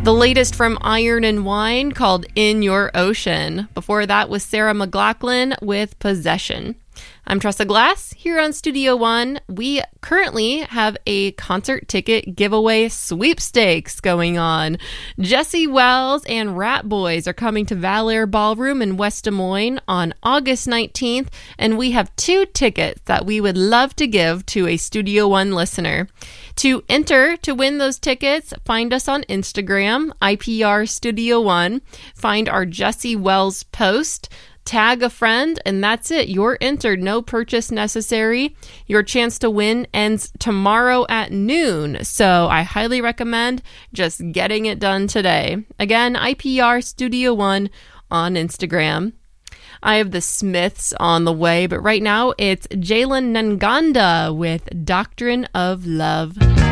The latest from Iron and Wine called In Your Ocean. Before that was Sarah McLachlan with Possession. I'm Tressa Glass here on Studio One. We currently have a concert ticket giveaway sweepstakes going on. Jesse Wells and Rat Boys are coming to Valair Ballroom in West Des Moines on August 19th, and we have 2 tickets that we would love to give to a Studio One listener. To enter to win those tickets, find us on Instagram, IPR Studio One. Find our Jesse Wells post. Tag a friend, and that's it. You're entered. No purchase necessary. Your chance to win ends tomorrow at noon, so I highly recommend just getting it done today. Again, IPR Studio One on Instagram. I have the Smiths on the way, but right now it's Jalen Nanganda with Doctrine of Love.